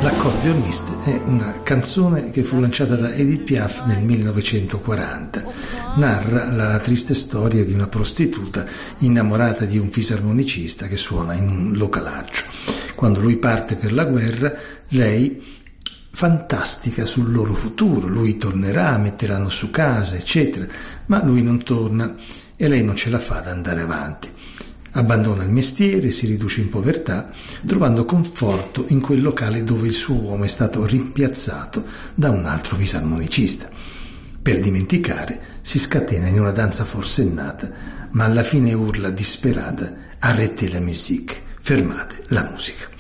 L'Accordionist è una canzone che fu lanciata da Edith Piaf nel 1940. Narra la triste storia di una prostituta innamorata di un fisarmonicista che suona in un localaggio. Quando lui parte per la guerra, lei fantastica sul loro futuro, lui tornerà, metteranno su casa, eccetera, ma lui non torna e lei non ce la fa ad andare avanti. Abbandona il mestiere, si riduce in povertà, trovando conforto in quel locale dove il suo uomo è stato rimpiazzato da un altro fisarmonicista. Per dimenticare, si scatena in una danza forsennata, ma alla fine urla disperata: arrêtez la musique, fermate la musica.